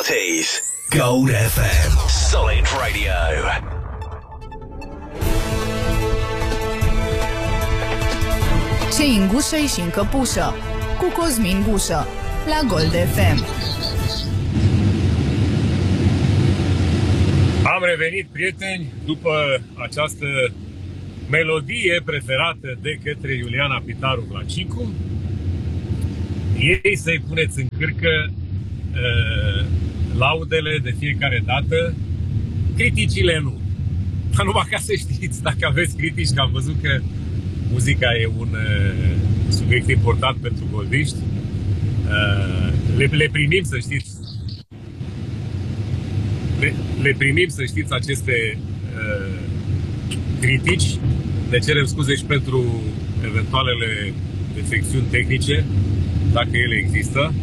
parties. Gold FM. Solid Radio. Ce în gușă și în căpușă cu Cosmin Gușă la Gold FM. Am revenit, prieteni, după această melodie preferată de către Iuliana Pitaru Glacicu. Ei să-i puneți în cârcă laudele de fiecare dată, criticile nu. Numai ca să știți, dacă aveți critici, că am văzut că muzica e un subiect important pentru goldiști, le primim, să știți. Le primim, să știți, aceste critici. Ne cerem scuze și pentru eventualele defecțiuni tehnice, dacă ele există.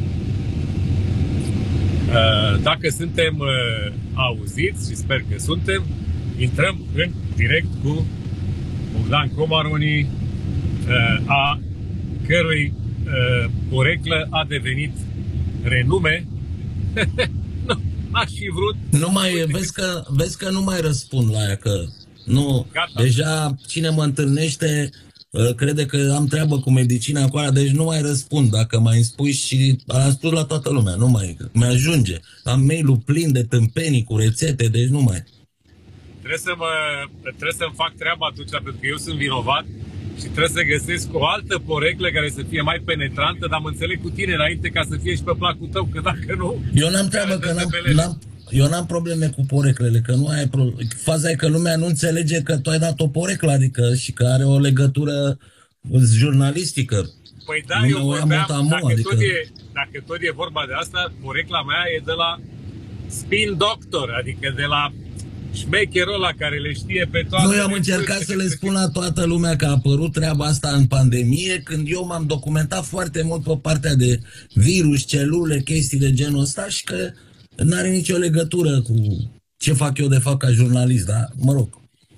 Dacă suntem auziți, și sper că suntem, intrăm în direct cu Bogdan Comaroni, a cărui poreclă a devenit renume. Nu, aș fi vrut. Nu mai, vezi că nu mai răspund la aia, că nu, gata. Deja cine mă întâlnește crede că am treabă cu medicina acolo, deci nu mai răspund. Dacă mai îmi spui, și am spus la toată lumea, nu mai ajunge. Am mail-ul plin de tâmpenii cu rețete, deci nu mai. Trebuie să-mi fac treaba atunci, pentru că eu sunt vinovat și trebuie să găsesc o altă poreclă care să fie mai penetrantă, dar mă înțeleg cu tine înainte ca să fie și pe placul tău, că dacă nu... Eu n-am treabă, că eu n-am probleme cu poreclele, că nu ai faza e că lumea nu înțelege că tu ai dat o poreclă, adică și că are o legătură jurnalistică. Păi da, eu vorbeam, dacă tot e vorba de asta, porecla mea e de la spin doctor, adică de la șmecherul ăla care le știe pe toate. Noi am încercat să le spun la toată lumea că a apărut treaba asta în pandemie, când eu m-am documentat foarte mult pe partea de virus, celule, chestii de genul ăsta și că n-are nicio legătură cu ce fac eu de fapt ca jurnalist, dar mă rog.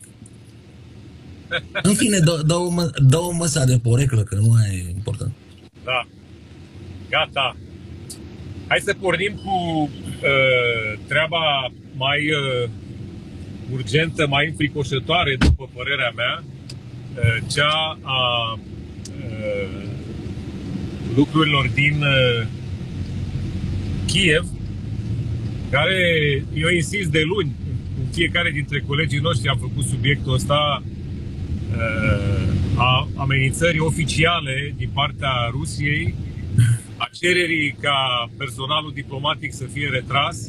În fine, dă-o măsa de poreclă, că nu e important. Da. Gata. Hai să pornim cu treaba mai urgentă, mai înfricoșătoare, după părerea mea, cea a lucrurilor din Kiev, care, eu insist de luni, cu fiecare dintre colegii noștri am făcut subiectul ăsta, a amenințării oficiale din partea Rusiei, a cererii ca personalul diplomatic să fie retras,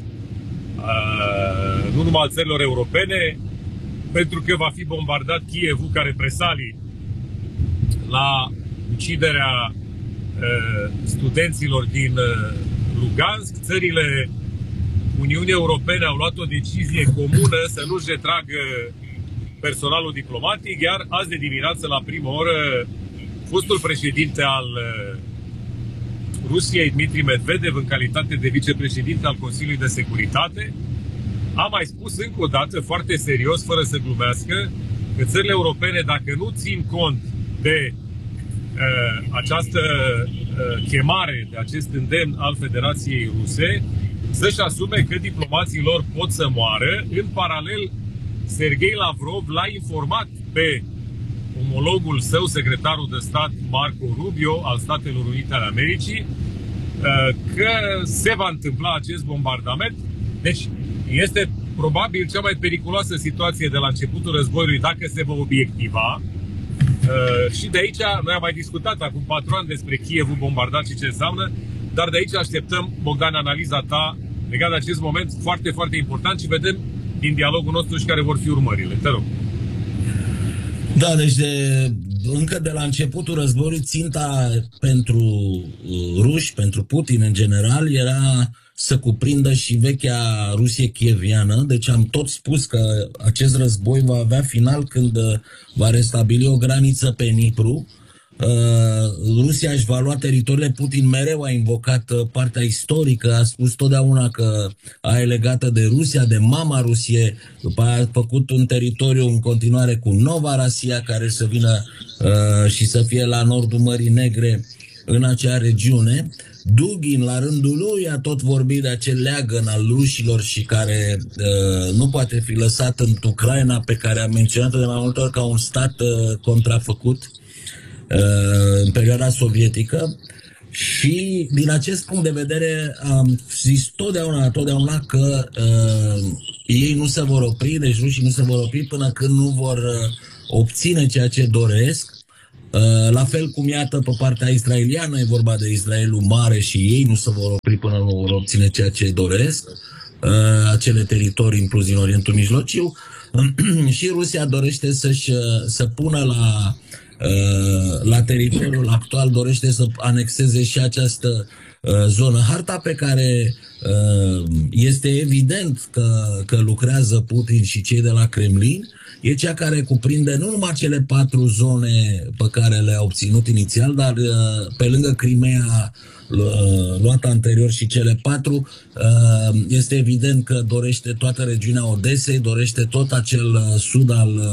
nu numai al țărilor europene, pentru că va fi bombardat Kievul ca represalii la uciderea studenților din Lugansk. Țările Uniunii Europene au luat o decizie comună să nu-și retragă personalul diplomatic, iar azi de dimineață, la primă oră, fostul președinte al Rusiei, Dmitri Medvedev, în calitate de vicepreședinte al Consiliului de Securitate, a mai spus încă o dată, foarte serios, fără să glumească, că țările europene, dacă nu țin cont de această chemare, de acest îndemn al Federației Ruse, să-și asume că diplomații lor pot să moară. În paralel, Sergei Lavrov l-a informat pe omologul său, secretarul de stat Marco Rubio, al Statelor Unite ale Americii, că se va întâmpla acest bombardament. Deci este probabil cea mai periculoasă situație de la începutul războiului, dacă se va obiectiva. Și de aici, noi am mai discutat acum 4 ani despre Kievul bombardat și ce înseamnă, dar de aici așteptăm, Bogdan, analiza ta legat de acest moment foarte, foarte important și vedem din dialogul nostru și care vor fi urmările. Te rog. Da, deci încă de la începutul războiului, ținta pentru ruși, pentru Putin în general, era să cuprindă și vechea Rusie chieviană. Deci am tot spus că acest război va avea final când va restabili o graniță pe Dnipru. Rusia își va lua teritoriile. Putin mereu a invocat partea istorică, a spus totdeauna că e legată de Rusia, de mama Rusie. După aia a făcut un teritoriu în continuare cu Nova Rusia, care să vină și să fie la nordul Mării Negre, în acea regiune. Dugin, la rândul lui, a tot vorbit de acel leagăn al rușilor și care nu poate fi lăsat în Ucraina, pe care a menționat-o de mai multe ori ca un stat contrafăcut în perioada sovietică. Și din acest punct de vedere am zis totdeauna că ei nu se vor opri, deci rușii nu se vor opri până când nu vor obține ceea ce doresc. La fel cum, iată, pe partea israeliană, e vorba de Israelul mare și ei nu se vor opri până nu vor obține ceea ce doresc, acele teritorii inclus din Orientul Mijlociu. Și Rusia dorește să pună la teritoriul actual, dorește să anexeze și această zonă. Harta pe care este evident că lucrează Putin și cei de la Kremlin e cea care cuprinde nu numai cele 4 zone pe care le-a obținut inițial, dar pe lângă Crimea luată anterior și cele 4, este evident că dorește toată regiunea Odesei, dorește tot acel sud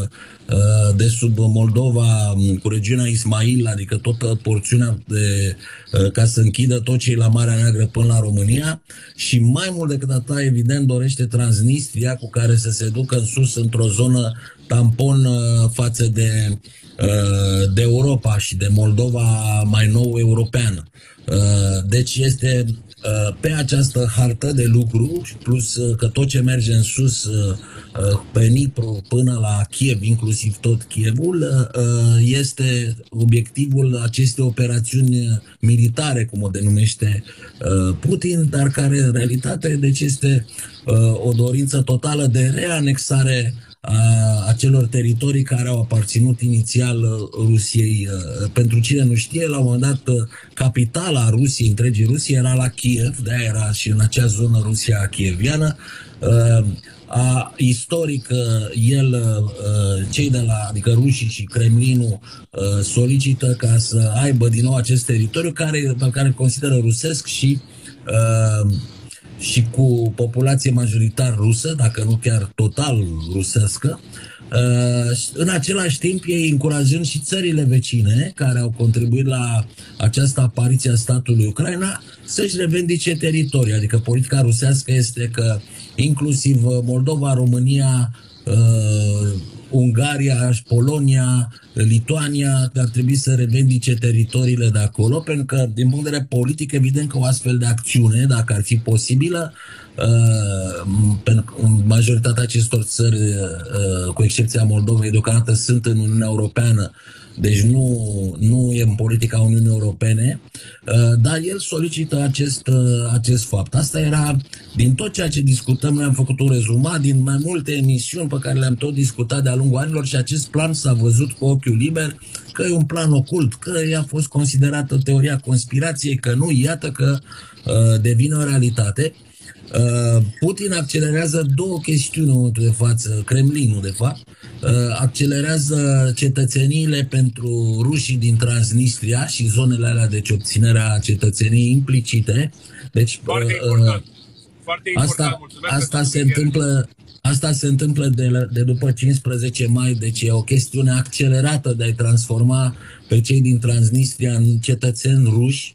de sub Moldova cu regiunea Ismail, adică toată porțiunea ca să închidă tot ce e la Marea Neagră până la România, și mai mult decât atât, evident, dorește Transnistria, cu care să se ducă în sus într-o zonă tampon față de Europa și de Moldova mai nou europeană. Deci este pe această hartă de lucru, plus că tot ce merge în sus pe Dnipru până la Kiev, inclusiv tot Kievul, este obiectivul acestei operațiuni militare, cum o denumește Putin, dar care în realitate deci este o dorință totală de reanexare a acelor teritorii care au aparținut inițial Rusiei. Pentru cine nu știe, la un moment dat capitala Rusiei, întregii Rusii, era la Kiev, de-aia era și în acea zonă Rusia kieviană. Istoric, cei de la, adică rușii și Kremlinul solicită ca să aibă din nou acest teritoriu pe care îl consideră rusesc și cu populație majoritar rusă, dacă nu chiar total rusească. În același timp, ei încurajând și țările vecine care au contribuit la această apariție a statului Ucraina să-și revendice teritorii. Adică politica rusească este că inclusiv Moldova, România, Ungaria, Polonia, Lituania ar trebui să revendice teritoriile de acolo, pentru că, din punct de vedere politic, evident că o astfel de acțiune, dacă ar fi posibilă, majoritatea acestor țări, cu excepția Moldovei, deocamdată sunt în Uniunea Europeană, deci nu e în politica Uniunii Europene, dar el solicită acest fapt. Asta era, din tot ceea ce discutăm, noi am făcut un rezumat din mai multe emisiuni pe care le-am tot discutat de-a lungul anilor și acest plan s-a văzut cu ochiul liber că e un plan ocult, că a fost considerată teoria conspirației, că nu, iată că devine o realitate. Putin accelerează 2 chestiuni în momentul de față, Kremlinul de fapt, accelerează cetățeniile pentru rușii din Transnistria și zonele alea, deci obținerea cetățeniei implicite. Deci, foarte important. Foarte important. Asta se întâmplă de după 15 mai, deci e o chestiune accelerată de a-i transforma pe cei din Transnistria în cetățeni ruși.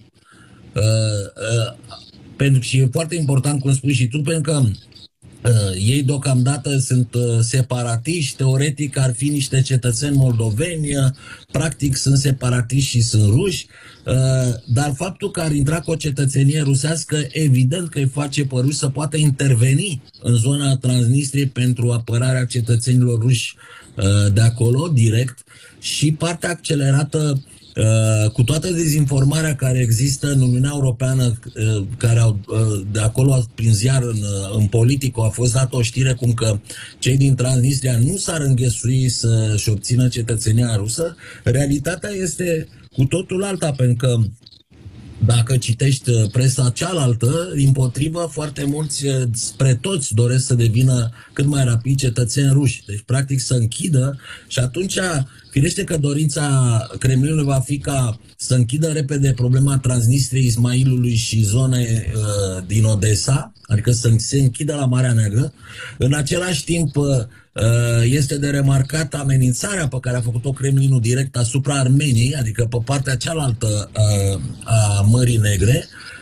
Pentru că e foarte important, cum spui și tu, pentru că ei deocamdată sunt separatiști, teoretic ar fi niște cetățeni moldoveni, practic sunt separatiști și sunt ruși, dar faptul că ar intra cu o cetățenie rusească, evident că îi face pe ruși să poată interveni în zona Transnistriei pentru apărarea cetățenilor ruși de acolo, direct, și partea accelerată cu toată dezinformarea care există în Uniunea Europeană, care de acolo prin ziar în Politico a fost dată o știre cum că cei din Transnistria nu s-ar înghesui să-și obțină cetățenia rusă, realitatea este cu totul alta, pentru că dacă citești presa cealaltă, dimpotrivă, foarte mulți, spre toți, doresc să devină cât mai rapid cetățeni ruși. Deci, practic, să închidă și atunci, firește că dorința Kremlinului va fi ca să închidă repede problema Transnistriei, Ismailului și zone din Odessa, adică să se închidă la Marea Neagră. În același timp, este de remarcat amenințarea pe care a făcut-o Kremlinul direct asupra Armeniei, adică pe partea cealaltă a Mării Negre,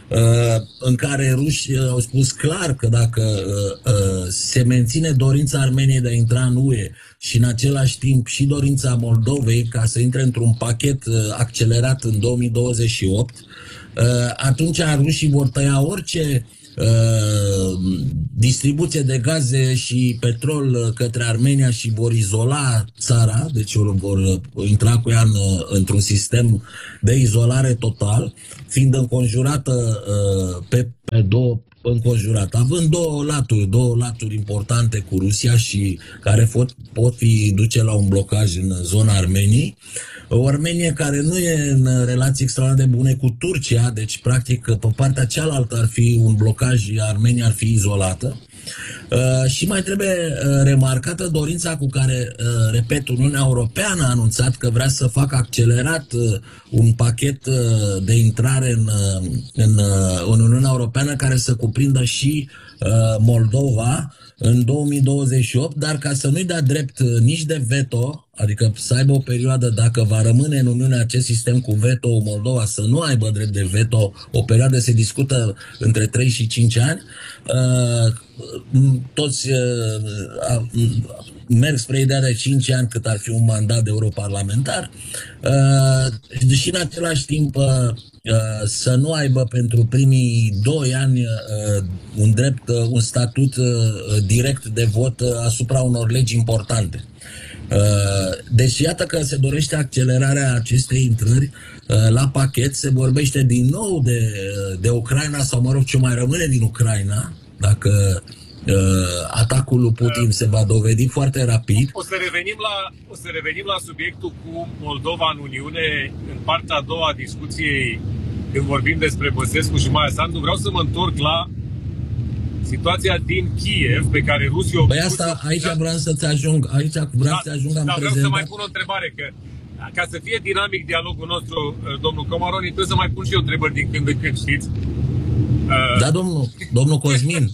în care rușii au spus clar că dacă se menține dorința Armeniei de a intra în UE și în același timp și dorința Moldovei ca să intre într-un pachet accelerat în 2028, atunci rușii vor tăia orice distribuție de gaze și petrol către Armenia și vor izola țara, deci vor intra cu ea într-un sistem de izolare total, fiind înconjurată pe având două laturi importante cu Rusia și care pot duce la un blocaj în zona Armeniei. O Armenie care nu e în relații extraordinar de bune cu Turcia, deci practic pe partea cealaltă ar fi un blocaj, Armenia ar fi izolată. Și mai trebuie remarcată dorința cu care, repet, Uniunea Europeană a anunțat că vrea să facă accelerat un pachet de intrare în Uniunea Europeană care să cuprindă și Moldova în 2028, dar ca să nu-i dea drept nici de veto, adică să aibă o perioadă, dacă va rămâne în Uniune acest sistem cu veto, Moldova să nu aibă drept de veto, o perioadă se discută între 3 și 5 ani, toți merg spre ideea de 5 ani cât ar fi un mandat de europarlamentar, și în același timp să nu aibă pentru primii 2 ani un statut direct de vot asupra unor legi importante. Deci iată că se dorește accelerarea acestei intrări la pachet, se vorbește din nou de Ucraina sau, mă rog, ce mai rămâne din Ucraina, dacă atacul lui Putin se va dovedi foarte rapid. O să revenim la subiectul cu Moldova în Uniune în partea a doua a discuției, când vorbim despre Băsescu și Maia Sandu. Vreau să mă întorc la situația din Kiev, pe care Rusia... Păi asta, aici vreau să-ți ajung, vreau să mai pun o întrebare, că ca să fie dinamic dialogul nostru, domnul Comaroni, trebuie să mai pun și eu întrebări din când în când, știți? Da, domnul Cosmin.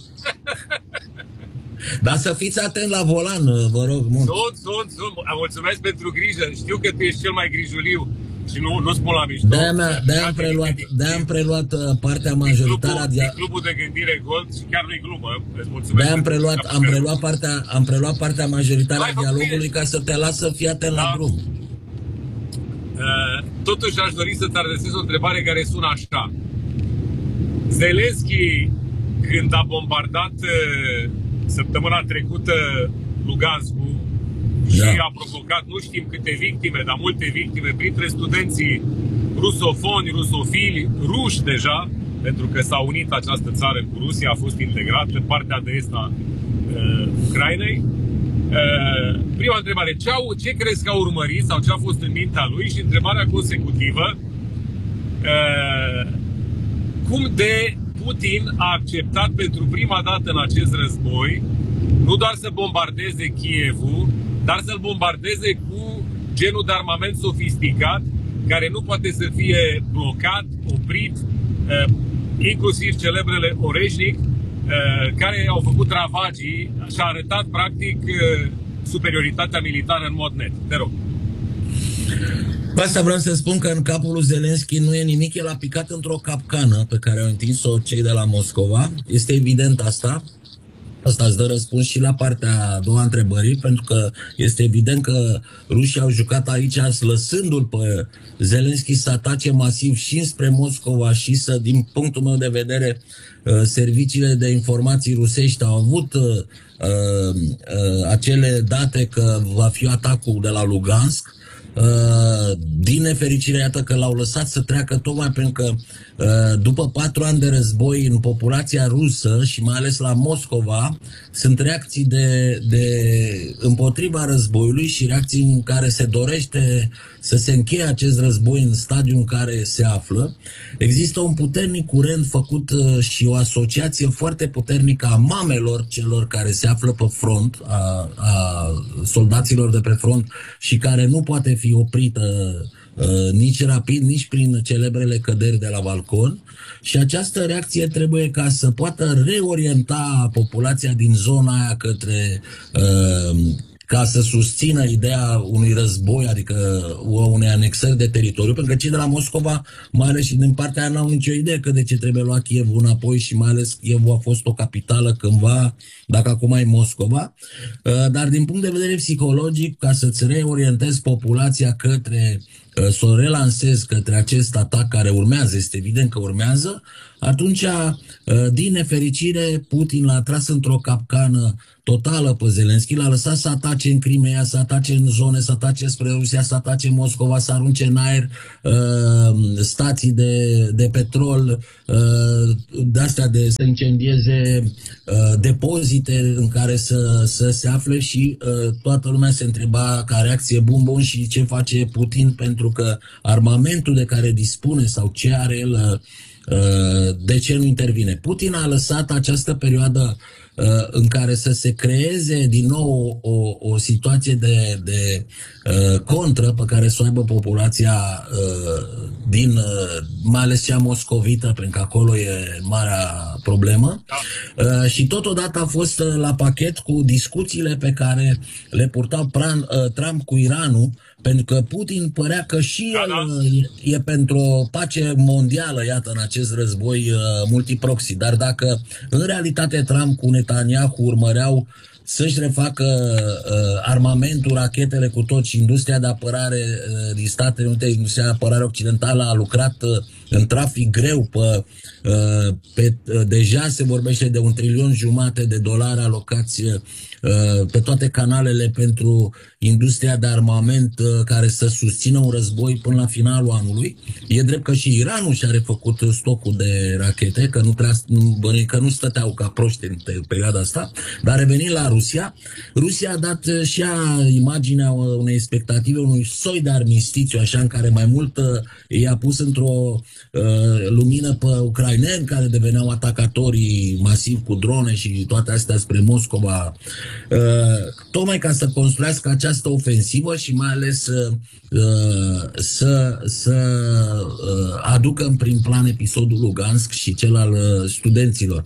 Dar să fiți atent la volan, vă rog mult. Sunt. Mulțumesc pentru grijă. Știu că tu ești cel mai grijuliu și nu spun la mișto. De-aia am preluat partea majoritară din clubul de gândire Gold și chiar nu-i glumă. Îți mulțumesc. De-aia am preluat partea majoritară a dialogului ca să te las să fii atent la drum. Totuși aș dori să-ți adresez o întrebare care sună așa. Zelenski, când a bombardat săptămâna trecută Luganskul și a provocat, nu știm câte victime, dar multe victime printre studenții rusofoni, rusofili, ruși deja, pentru că s-a unit această țară cu Rusia, a fost integrată, partea de est a Ucrainei. Prima întrebare, ce crezi că a urmărit sau ce a fost în mintea lui? Și întrebarea consecutivă, cum de Putin a acceptat pentru prima dată în acest război nu doar să bombardeze Kievul, dar să-l bombardeze cu genul de armament sofisticat care nu poate să fie blocat, oprit, inclusiv celebrele Oreșnic, care au făcut ravagii și a arătat practic superioritatea militară în mod net. Te rog. Asta vreau să spun că în capul lui Zelenski nu e nimic, el a picat într-o capcană pe care au întins-o cei de la Moscova. Este evident asta. Asta îți dă răspuns și la partea a doua întrebării, pentru că este evident că rușii au jucat aici, lăsându-l pe Zelenski să atace masiv și înspre Moscova și să, din punctul meu de vedere, serviciile de informații rusești au avut acele date că va fi atacul de la Lugansk. Din nefericire, iată că l-au lăsat să treacă tocmai pentru că după 4 ani de război în populația rusă și mai ales la Moscova sunt reacții împotriva războiului și reacții în care se dorește să se încheie acest război în stadiul în care se află. Există un puternic curent făcut și o asociație foarte puternică a mamelor celor care se află pe front, a soldaților de pe front și care nu poate fi oprită nici rapid, nici prin celebrele căderi de la balcon. Și această reacție trebuie ca să ca să susțină ideea unui război, adică unei anexări de teritoriu, pentru că cei de la Moscova, mai ales și din partea aia, n-au nicio idee că de ce trebuie luat Kievul înapoi și mai ales Kievul a fost o capitală cândva, dacă acum e Moscova. Dar din punct de vedere psihologic, ca să-ți reorientezi populația către, să o relansezi către acest atac care urmează, este evident că urmează, atunci, din nefericire, Putin l-a tras într-o capcană totală pe Zelenski, l-a lăsat să atace în Crimea, să atace în zone, să atace spre Rusia, să atace Moscova, să arunce în aer stații de petrol, de-astea să incendieze depozite în care să se afle și toată lumea se întreba ca reacție bun și ce face Putin, pentru că armamentul de care dispune sau ce are el, de ce nu intervine. Putin a lăsat această perioadă în care să se creeze din nou o situație de contră pe care să o aibă populația mai ales cea moscovită, pentru că acolo e marea problemă. Și totodată a fost la pachet cu discuțiile pe care le purta Trump cu Iranul, pentru că Putin părea că și el e pentru o pace mondială, iată, în acest război multiproxy. Dar dacă în realitate Trump cu Netanyahu urmăreau să-și refacă armamentul, rachetele cu tot și industria de apărare din Statele Unite, industria de apărare occidentală a lucrat în trafic greu deja se vorbește de $1,5 trilioane alocați pe toate canalele pentru industria de armament care să susțină un război până la finalul anului. E drept că și Iranul și-a refăcut stocul de rachete, că nu stăteau ca proști în perioada asta, dar revenind la Rusia, Rusia a dat și ea imaginea unei expectative, unui soi de armistițiu, așa, în care mai mult i-a pus într-o lumină pe ucraineni care deveneau atacatorii masiv cu drone și toate astea spre Moscova, tocmai ca să construiască această ofensivă și mai ales să aducă în prim plan episodul Lugansk și cel al studenților.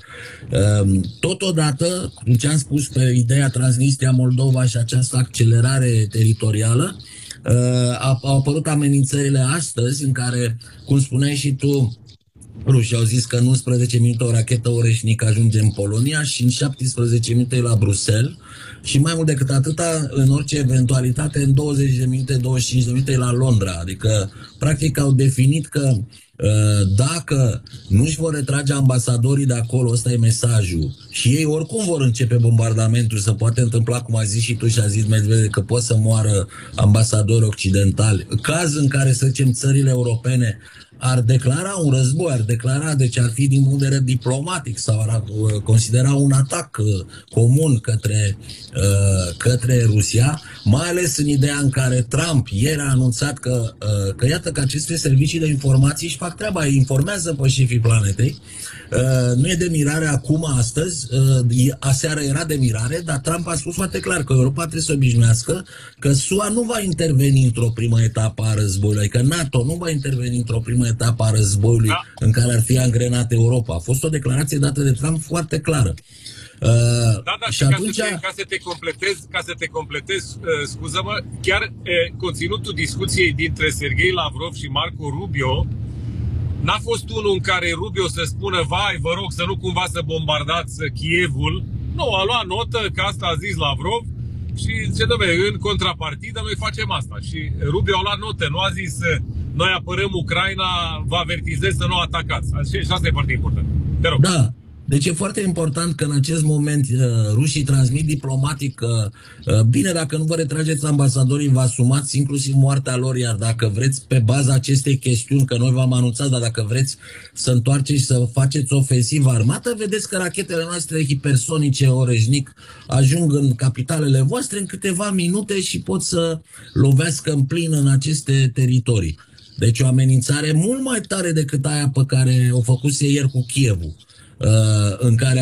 Totodată, cum ce am spus pe ideea Transnistria, Moldova și această accelerare teritorială, au apărut amenințările astăzi în care, cum spuneai și tu, rușii au zis că în 11 minute o rachetă Oreșnic ajunge în Polonia și în 17 minute la Bruxelles și mai mult decât atâta, în orice eventualitate, în 20 de minute, 25 de minute la Londra. Adică, practic, au definit că dacă nu își vor retrage ambasadorii de acolo, ăsta e mesajul, și ei oricum vor începe bombardamentul, se poate întâmpla, cum a zis și tu și a zis Medvedev, că pot să moară ambasadori occidentali. Caz în care, să zicem, țările europene ar declara un război, deci ar fi din punct de vedere diplomatic sau ar considera un atac comun către Rusia, mai ales în ideea în care Trump ieri a anunțat că iată că aceste servicii de informații își fac treaba, îi informează pe șefii planetei. Nu e de mirare acum, astăzi, aseară era de mirare, dar Trump a spus foarte clar că Europa trebuie să obișnuiască că SUA nu va interveni într-o primă etapă a războiului, adică NATO nu va interveni într-o primă etapă a războiului în care ar fi angrenat Europa. A fost o declarație dată de Trump foarte clară. Și atunci... ca să te completez, scuză-mă, chiar conținutul discuției dintre Serghei Lavrov și Marco Rubio n-a fost unul în care Rubio să spună, vai, vă rog să nu cumva să bombardați Kievul. Nu, a luat notă că asta a zis Lavrov și zice, dom'le, în contrapartidă noi facem asta. Și Rubio a luat notă, nu a zis, noi apărăm Ucraina, vă avertizez să nu atacați. Și asta e foarte important. Te rog. Da. Deci e foarte important că în acest moment rușii transmit diplomatic că bine, dacă nu vă retrageți ambasadorii, vă asumați inclusiv moartea lor, iar dacă vreți, pe baza acestei chestiuni, că noi v-am anunțat, dar dacă vreți să întoarceți și să faceți ofensivă armată, vedeți că rachetele noastre hipersonice Oreșnic ajung în capitalele voastre în câteva minute și pot să lovească în plin în aceste teritorii. Deci o amenințare mult mai tare decât aia pe care o făcuse ieri cu Kievul. În care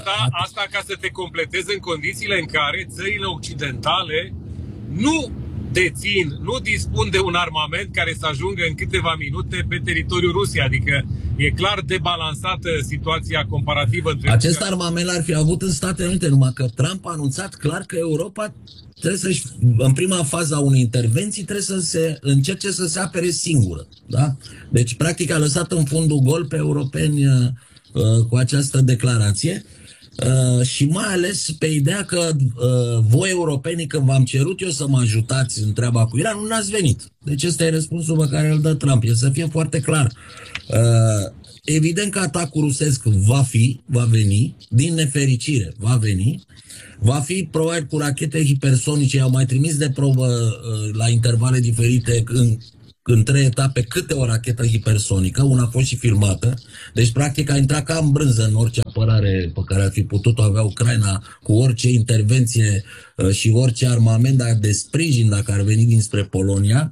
asta ca să te completezi în condițiile în care țările occidentale nu dețin, nu dispun de un armament care să ajungă în câteva minute pe teritoriul Rusiei. Adică e clar debalansată situația comparativă între... Acest armament l-ar fi avut în Statele Unite, numai că Trump a anunțat clar că Europa trebuie să-și, în prima fază a unei intervenții, trebuie să se încerce să se apere singură. Da? Deci, practic, a lăsat în fundul gol pe europeni cu această declarație. Și mai ales pe ideea că voi europenii, când v-am cerut eu să mă ajutați în treaba cu Iran, nu n-ați venit. Deci ăsta e răspunsul pe care îl dă Trump. E să fie foarte clar. Evident că atacul rusesc va veni, din nefericire va veni. Va fi probabil cu rachete hipersonice, au mai trimis de probă la intervale diferite în 3 etape câte o rachetă hipersonică, una a fost și filmată, deci practic a intrat ca în brânză în orice apărare pe care ar fi putut avea Ucraina, cu orice intervenție și orice armament de sprijin dacă ar veni dinspre Polonia.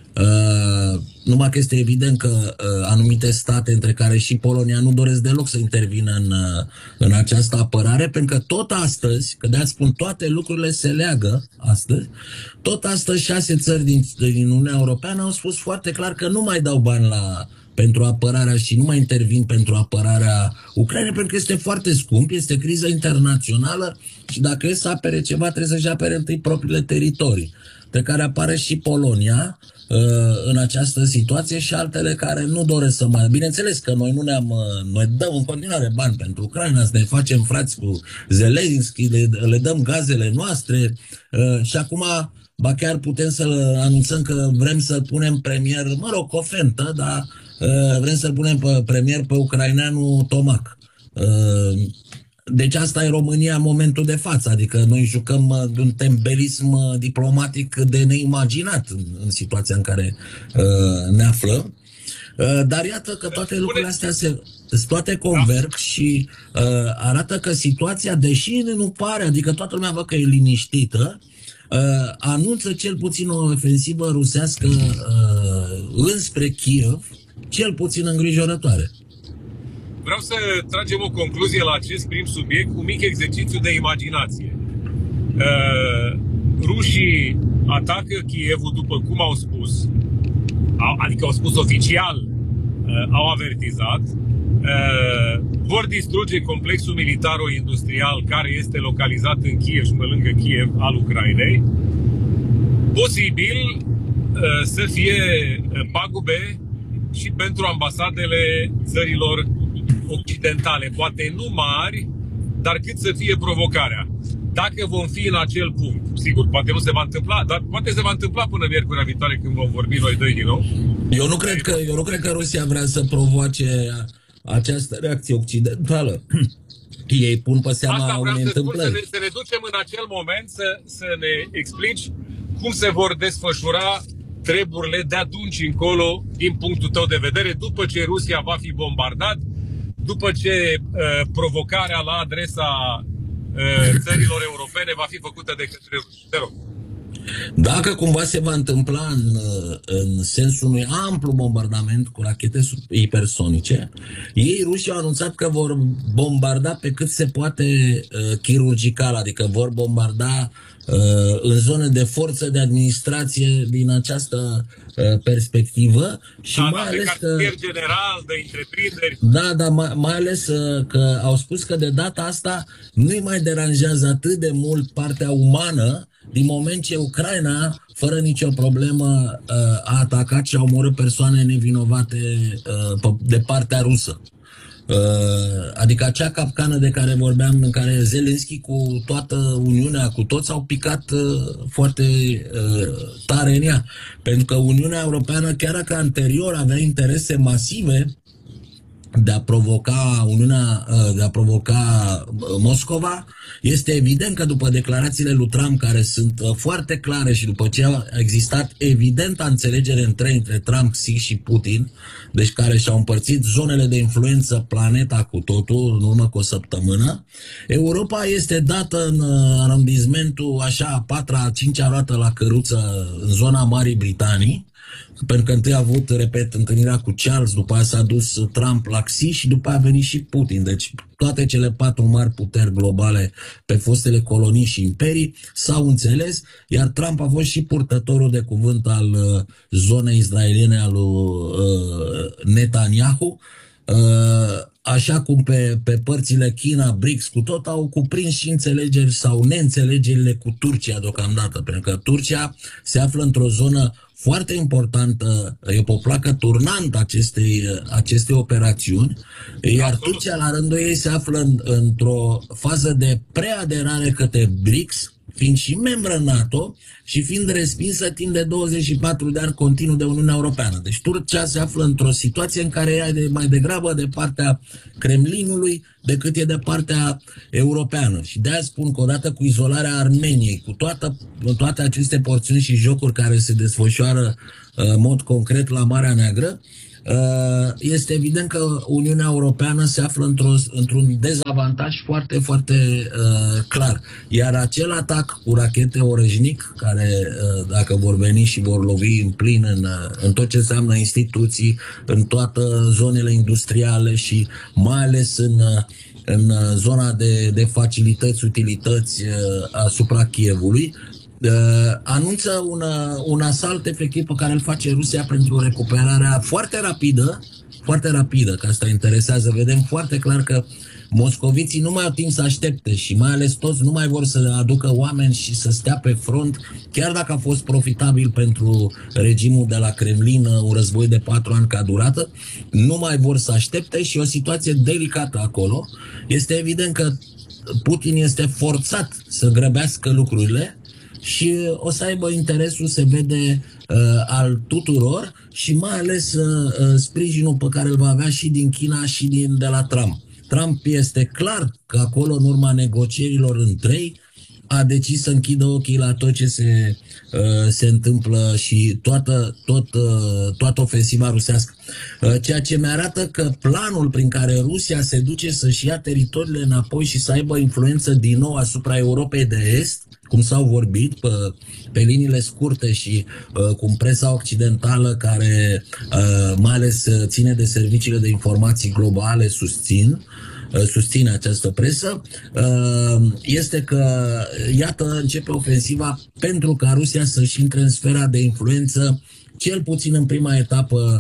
Numai că este evident că anumite state, între care și Polonia, nu doresc deloc să intervină în această apărare, pentru că tot astăzi, că de-aia spun, toate lucrurile se leagă astăzi, tot astăzi 6 țări din Uniunea Europeană au spus foarte clar că nu mai dau bani pentru apărarea și nu mai intervin pentru apărarea Ucrainei, pentru că este foarte scump, este criză internațională și dacă e să apere ceva, trebuie să-și apere întâi propriile teritorii, pe care apare și Polonia în această situație și altele care nu doresc să mai... Bineînțeles că noi noi dăm în continuare bani pentru Ucraina, să ne facem frați cu Zelensky, le dăm gazele noastre și acum ba chiar putem să anunțăm că vrem să punem premier, mă rog, o fentă, dar vrem să punem premier pe ucraineanul Tomac. Deci asta e România în momentul de față, adică noi jucăm un tembelism diplomatic de neimaginat în situația în care ne aflăm. Dar iată că toate lucrurile astea toate converg și arată că situația, deși nu pare, adică toată lumea văd că e liniștită, anunță cel puțin o ofensivă rusească înspre Kiev, cel puțin îngrijorătoare. Vreau să tragem o concluzie la acest prim subiect, un mic exercițiu de imaginație. Rușii atacă Kievul după cum au spus, adică au spus oficial, au avertizat, vor distruge complexul militaro-industrial care este localizat în Kiev și pe lângă Kiev al Ucrainei. Posibil să fie pagube și pentru ambasadele țărilor occidentale, poate nu mari, dar cât să fie provocarea. Dacă vom fi în acel punct, sigur, poate nu se va întâmpla, dar poate se va întâmpla până miercurea viitoare când vom vorbi noi doi din nou. Eu nu cred că Rusia vrea să provoace această reacție occidentală. Ei pun pe seama unei întâmplări. Să ne ducem în acel moment să ne explici cum se vor desfășura treburile de atunci încolo, din punctul tău de vedere, după ce Rusia va fi bombardat, după ce provocarea la adresa țărilor europene va fi făcută de către ruși. Te rog. Dacă cumva se va întâmpla în sensul unui amplu bombardament cu rachete hipersonice, ei, rușii, au anunțat că vor bombarda pe cât se poate chirurgical, adică vor bombarda în zone de forță de administrație din această perspectivă și mai ales că general de întreprinderi. Da, dar mai ales că au spus că de data asta nu-i mai deranjează atât de mult partea umană, din moment ce Ucraina, fără nicio problemă, a atacat și a omorât persoane nevinovate de partea rusă. Adică acea capcană de care vorbeam, în care Zelensky cu toată Uniunea, cu toți au picat foarte tare în ea. Pentru că Uniunea Europeană, chiar dacă anterior avea interese masive de a provoca Moscova, este evident că după declarațiile lui Trump, care sunt foarte clare, și după ce a existat evidenta înțelegere între Trump, Xi și Putin, deci care și-au împărțit zonele de influență, planeta cu totul, în urmă cu o săptămână, Europa este dată în arondismentul așa, a 4-a, 5-a roată la căruță în zona Marii Britanii, pentru că întâi a avut, repet, întâlnirea cu Charles, după aia s-a dus Trump la Xi și după aia a venit și Putin. Deci toate cele 4 mari puteri globale pe fostele colonii și imperii s-au înțeles, iar Trump a fost și purtătorul de cuvânt al zonei israeliene al lui Netanyahu, așa cum pe părțile China, BRICS, cu tot au cuprins și înțelegeri sau neînțelegerile cu Turcia deocamdată, pentru că Turcia se află într-o zonă foarte importantă, e pe o placă turnantă acestei operațiuni, iar Turcia la rândul ei se află într-o fază de preaderare către BRICS, fiind și membră NATO și fiind respinsă timp de 24 de ani continuu de Uniunea Europeană. Deci Turcia se află într-o situație în care ea e mai degrabă de partea Kremlinului decât e de partea europeană. Și de-aia spun că odată cu izolarea Armeniei, cu toate aceste porțiuni și jocuri care se desfășoară în mod concret la Marea Neagră, este evident că Uniunea Europeană se află într-un dezavantaj foarte, foarte clar. Iar acel atac cu rachete Orejnic, care dacă vor veni și vor lovi în plin în tot ce înseamnă instituții, în toate zonele industriale și mai ales în zona de facilități, utilități asupra Kievului, anunță un asalt efectiv pe care îl face Rusia pentru recuperarea foarte rapidă, că asta interesează. Vedem foarte clar că moscoviții nu mai au timp să aștepte și mai ales toți nu mai vor să aducă oameni și să stea pe front, chiar dacă a fost profitabil pentru regimul de la Kremlin un război de 4 ani ca durată, nu mai vor să aștepte și o situație delicată acolo. Este evident că Putin este forțat să grăbească lucrurile și o să aibă interesul, se vede, al tuturor și mai ales sprijinul pe care îl va avea și din China și de la Trump. Trump este clar că acolo, în urma negocierilor între ei, a decis să închidă ochii la tot ce se întâmplă și toată ofensiva rusească. Ceea ce mi-arată că planul prin care Rusia se duce să-și ia teritoriile înapoi și să aibă influență din nou asupra Europei de Est, cum s-au vorbit pe liniile scurte și cum presa occidentală, care mai ales ține de serviciile de informații globale, susține această presă, este că, iată, începe ofensiva pentru ca Rusia să-și intre în sfera de influență, cel puțin în prima etapă,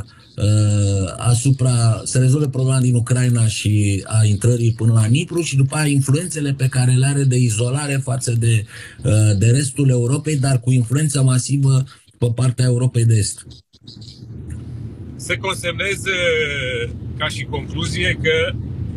să rezolve problema din Ucraina și a intrării până la Nipru și după aia influențele pe care le are de izolare față de restul Europei, dar cu influență masivă pe partea Europei de Est. Se consemneze ca și concluzie că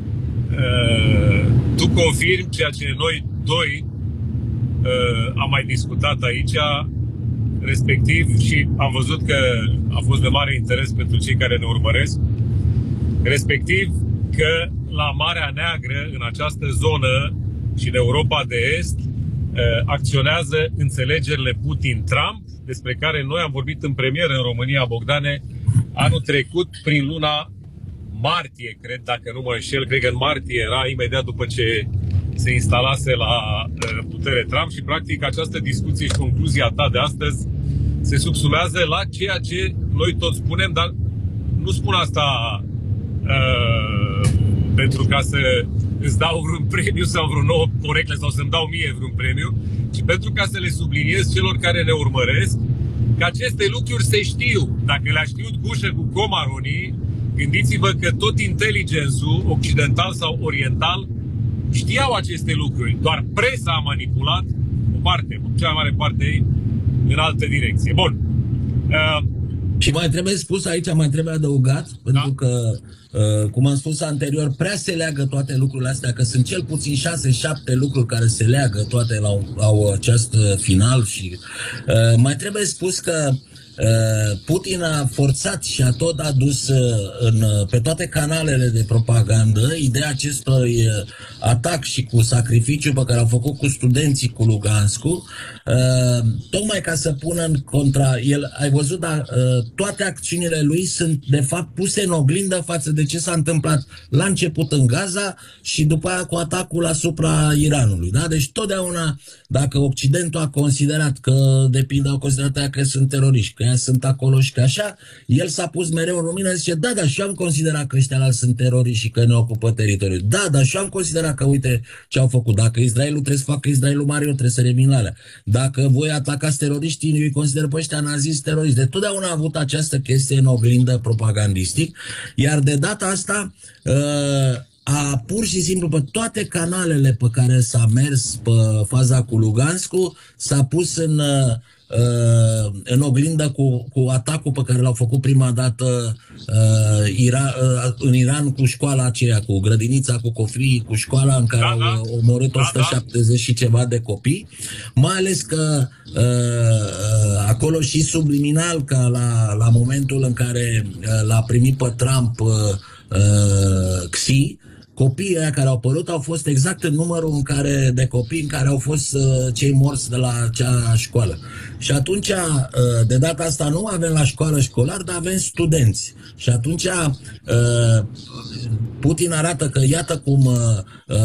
tu confirmi ceea ce noi doi am mai discutat aici, respectiv, și am văzut că a fost de mare interes pentru cei care ne urmăresc, respectiv că la Marea Neagră, în această zonă și în Europa de Est, acționează înțelegerile Putin-Trump, despre care noi am vorbit în premieră în România, Bogdane, anul trecut, prin luna martie, cred, dacă nu mă înșel, cred că în martie era imediat după ce se instalase la putere Trump și practic această discuție și concluzia ta de astăzi se subsumează la ceea ce noi toți spunem, dar nu spun asta pentru ca să îți dau vreun premiu sau vreo nouă porecle sau să-mi dau mie vreun premiu, ci pentru ca să le subliniez celor care ne urmăresc că aceste lucruri se știu. Dacă le-a știut Gușă cu Comaronii, gândiți-vă că tot inteligențul occidental sau oriental știau aceste lucruri. Doar presa a manipulat o parte, cea mai mare parte ei, în altă direcție. Bun. Și mai trebuie spus aici, mai trebuie adăugat, pentru că, cum am spus anterior, prea se leagă toate lucrurile astea, că sunt cel puțin 6-7 lucruri care se leagă toate la acest final și mai trebuie spus că Putin a forțat și a tot adus pe toate canalele de propagandă ideea acestui atac și cu sacrificiu pe care l-au făcut cu studenții cu Luganscu, tocmai ca să pună în contra el. Ai văzut, dar toate acțiunile lui sunt de fapt puse în oglindă față de ce s-a întâmplat la început în Gaza și după aia cu atacul asupra Iranului. Da? Deci totdeauna, dacă Occidentul a considerat că, de pildă, au considerat că sunt teroriști, că aia sunt acolo și că așa, el s-a pus mereu în lumină, zice, da, dar și eu am considerat că ăștia sunt teroriști și că ne ocupă teritoriul. Da, dar și eu am considerat că uite ce au făcut. Dacă Israelul trebuie să facă Israelul mare, eu trebuie să revin la alea. Dacă voi atacați teroriștii, eu îi consider pe ăștia naziști teroriști. De totdeauna a avut această chestie în oglindă propagandistic, iar de data asta a pur și simplu pe toate canalele pe care s-a mers pe faza cu Luganscu, s-a pus în oglindă cu atacul pe care l-au făcut prima dată în Iran cu școala aceea, cu grădinița, cu cofii, cu școala în care au omorât 170 și ceva de copii, mai ales că acolo și subliminal, că la momentul în care l-a primit pe Trump Xi, copiii aia care au apărut au fost exact în numărul de copii în care au fost cei morți de la acea școală. Și atunci, de data asta, nu avem la școală școlar, dar avem studenți. Și atunci Putin arată că iată cum